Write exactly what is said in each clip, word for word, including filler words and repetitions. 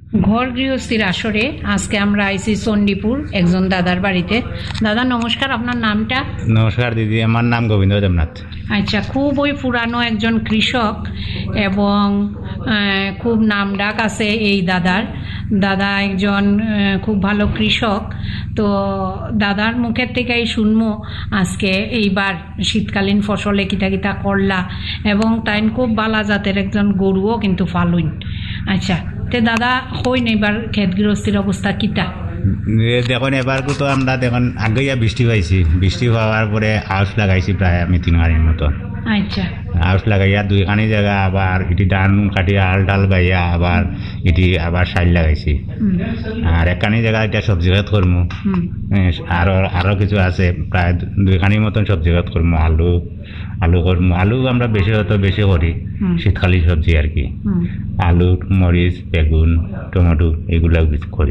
ঘর গৃহস্থির আসরে আজকে আমরা আইসি চণ্ডীপুর একজন দাদার বাড়িতে। দাদা নমস্কার, আপনার নামটা? নমস্কার দিদি, আমার নাম গোবিন্দ দেবনাথ। আচ্ছা, খুব ওই পুরানো একজন কৃষক এবং খুব নামডাক আছে এই দাদার। দাদা একজন খুব ভালো কৃষক। তো দাদার মুখের থেকেই শুনবো আজকে এইবার শীতকালীন ফসলে কিতা কিতা করলা, এবং তাই খুব বালা জাতের একজন গরুও কিন্তু ফালুন। আচ্ছা, তে দাদা হইন এবার ক্ষেত গৃহস্থির অবস্থা কিতা? দেখুন, এবার তো আমরা দেখুন আগে বৃষ্টি পাইছি, বৃষ্টি পাওয়ার পরে আউশ লাগাইছি প্রায় আমি তিন গাড়ির মতন। আচ্ছা, আউশ লাগাইয়া দুইখানি জায়গা আবার এটি ধান কাটিয়া আল ডাল বাইয়া আবার এটি আবার সাইল লাগাইছি। আর একখানি জায়গা এটা সবজি খেত করবো, আরো আরো কিছু আছে প্রায় দুইখানির মতন সবজি খেত করবো। আলু আলু করবো, আলু আমরা বেশি হতো বেশি করি শীতকালীন সবজি আর কি। আলু, মরিচ, বেগুন, টমেটো এগুলো কিছু করি।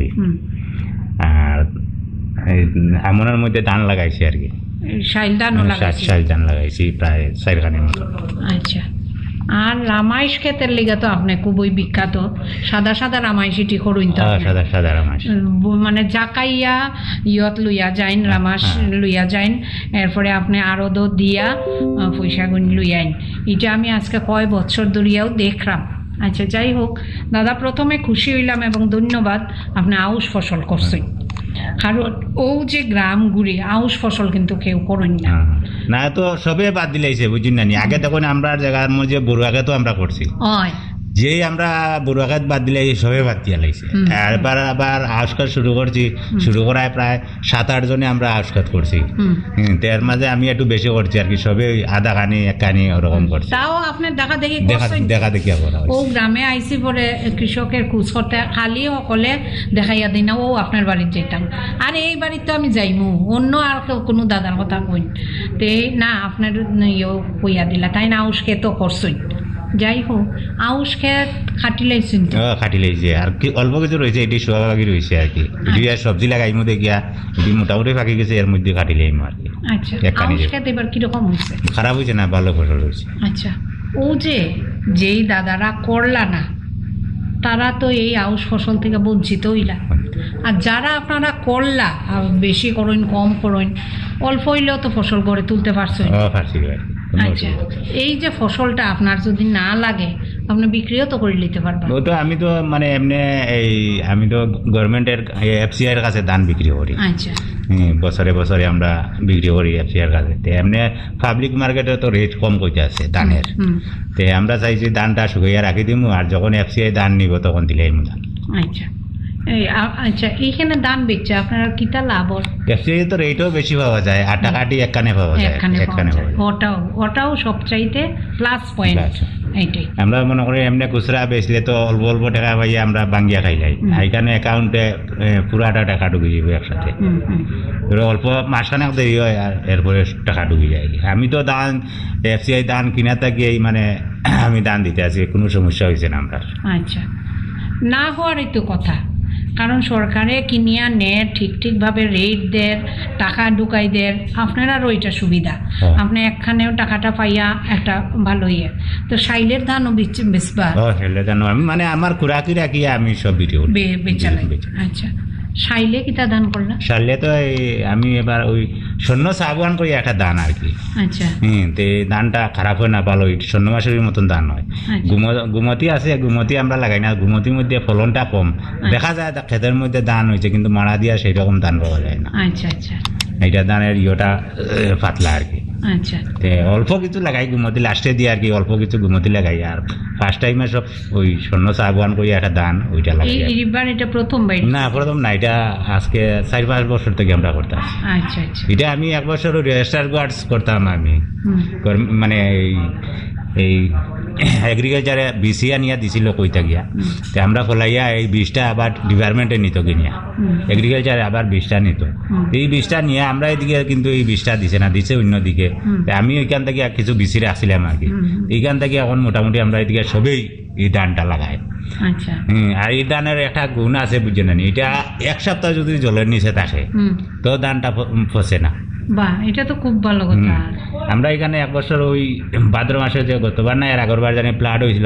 আর আমনের মধ্যে ধান লাগাইছি আর কি, শাইল ধান শাইল ধান লাগাইছি প্রায় চারখানির মতো। আচ্ছা, আর রামাইশ ক্ষেতের লিগা তো আপনি খুবই বিখ্যাত। সাদা সাদা রামাইশিটি করুন তো? সাদা সাদা রামাইশ মানে জাকাইয়া ইয়ত লইয়া যাইন, রামাস লইয়া যাইন, এরপরে আপনি আরো দো দিয়া পয়সা গুণ লইয়াইন। এটা আমি আজকে কয় বছর ধরিয়াও দেখলাম। আচ্ছা, যাই হোক দাদা, প্রথমে খুশি হইলাম এবং ধন্যবাদ আপনি আউশ ফসল করছেন। কারণ ও যে গ্রাম ঘুরে আউশ ফসল কিন্তু কেউ করেন না। না তো সবে বাদ দিলাইছে, বুঝুন না। আগে তখন আমরা জায়গার মধ্যে বড়ুয়াকে তো আমরা করছি, যে আমরা বড়ুয়াঘাট বাদ দিলে সবে বাদ দিয়া লাগছে। এবার আবার আউশকাত শুরু করছি, শুরু করায় প্রায় সাত আট জনে আমরা আউশকাত করছি। এর মাঝে আমি একটু বেশি করছি আর কি, সবে আধা কানি এক কানি ওরকম করছি। তাও আপনার দেখা দেখি দেখা দেখি ও গ্রামে আইসি পরে কৃষকের খোঁজ করতে খালি সকলে দেখাইয়া দিই না, ও আপনার বাড়ির যেতাম। আর এই বাড়ির তো আমি যাইমু, অন্য আর কোনো দাদার কথা কইন তে না, আপনার ইয়ে কইয়া দিলা তাই না, আউশ খেত করছই। যাই হোক, আউশ খেত খাটি লাইছেন তো? খাটি লাইছে, আর কি অল্প কিছু রয়েছে, এটি সোয়াবাগি রয়েছে আর কি। এটি আর সবজি লাগাইমু দেখিয়া এটি মোটামুটি ফাঁকি গেছে, এর মধ্যে খাটি লাইমু আর কি। আচ্ছা, আউশ খেত এবার কিরকম হয়েছে? খারাপ হয়েছে না, ভালো ফসল হয়েছে। আচ্ছা, ও যে যেই দাদারা করলা না, তারা তো এই আউশ ফসল থেকে বঞ্চিত হইলা। আর যারা আপনারা করলা বেশি করেন কম করেন, অল্প হইলেও তো ফসল গড়ে তুলতে পারছেন। আচ্ছা, এই যে ফসলটা আপনার যদি না লাগে আপনি বিক্রিও তো করে নিতে পারবেন। ও তো আমি তো মানে এমনি এই আমি তো গভর্নমেন্টের এফসিআই এর কাছে ধান বিক্রি করি। আচ্ছা, বছরে বছরে আমরা বিক্রি করি এফসিআই এর কাছে। তো এমনি পাবলিক মার্কেটে তো রেট কম কইতে আছে ধানের। তো আমরা চাইছি ধানটা শুকাইয়া রাখি দিব, আর যখন এফসিআই ধান নিব তখন দিলেই ধান। আচ্ছা আচ্ছা, এইখানে ধান বেচছে আপনারা কিতা লাভ? এফসিআই তো রেটও বেশি পাওয়া যায়, আর টাকাটি একখানে পাওয়া যায়, একখানে ওটাও ওটাও সবচাইতে প্লাস পয়েন্ট। এইটাই আমরা মনে করি এমনি খুচরা বেচলে তো অল্প অল্প টাকা পাইয়া আমরা বাঙ্গিয়া খাইলাই, এইখানে অ্যাকাউন্টে পুরাটা টাকা ঢুকে যাবে একসাথে। অল্প মাসখানেক দেরি হয় আর এরপরে টাকা ঢুকে যায়। আমি তো দান এফসিআই দান কিনা থাকি, মানে আমি দান দিতে আছি, কোনো সমস্যা হয়েছে না আমরা। আচ্ছা, না হওয়ারই তো কথা, কারণ সরকারে কিনিয়া নেয় ঠিক ঠিকভাবে রেট দেয়, টাকা ঢুকাই দেয়, আপনার ওইটা সুবিধা। আপনি একখানেও টাকাটা পাইয়া একটা ভালো ইয়ে। তো সাইলের ধানও বেচবা? সাইলের ধান আমি মানে আমার খুরাকি রাখি আমি সব ভিডিও বেচা লাগে। আচ্ছা, সাইলে কিতা ধান করলা? সাইলে তো আমি এবার ওই স্বর্ণ সাগুয়ান করি একটা ধান আর কি। আচ্ছা, হম তো ধানটা খারাপ হয় না, ভালো স্বর্ণ মাসের মতন ধান হয়। গুমতি আছে, গুমতি আমরা লাগাই না, গুমতির মধ্যে ফলনটা কম দেখা যায়। ক্ষেতের মধ্যে ধান হয়েছে কিন্তু মারা দিয়া সেই রকম ধান পাওয়া যায় না। আচ্ছা আচ্ছা, এইটা ধানের ইয়েটা পাতলা আর কি। আচ্ছা, অল্প কিছু লাগাই গুমতি লাস্টে দিয়ে আর কি, অল্প কিছু গুমতি লাগাই। আর ফার্স্ট টাইমে সব ওই স্বর্ণ সাগুয়ান করি একটা ধান, ওইটা লাগাই। এটা প্রথম না? প্রথম না, এটা আজকে চার পাঁচ বছর থেকে আমরা করতাম। আচ্ছা আচ্ছা, এটা আমি এক বছর রেজিস্টার গার্ডস করতাম আমি, মানে এই এগ্রিকালচারে বিসিয়া নিয়ে দিছিল কইতা গিয়া। তো আমরা ফলাইয়া এই বীজটা আবার ডিপার্টমেন্টে নিত কিনিয়া, এগ্রিকালচারে আবার বীজটা নিত। এই বীজটা নিয়ে আমরা এদিকে কিন্তু এই বীজটা দিছে না, দিছে অন্যদিকে। আমি ওইখান থেকে কিছু বিসি রাখছিলাম আর কি। এইখান থেকে এখন মোটামুটি আমরা এদিকে সবেই এই ধানটা লাগাই। আচ্ছা, আর এই ধানের একটা গুণ আছে বুঝছেন, এটা এক সপ্তাহ যদি জলের নিচে থাকে তো ধানটা ফসে না। বাহ, এটা তো খুব ভালো কথা। আমরা এখানে এক বছর ওই ভাদ্র মাসে যে গতবার না এর আগরবার জানি প্লাট হয়েছিল,